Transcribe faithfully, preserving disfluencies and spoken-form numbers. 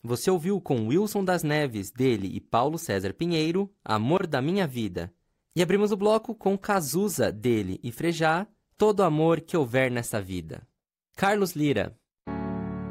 Você ouviu com Wilson das Neves, dele e Paulo César Pinheiro, Amor da Minha Vida. E abrimos o bloco com Cazuza, dele e Frejá, Todo Amor que Houver Nessa Vida. Carlos Lira.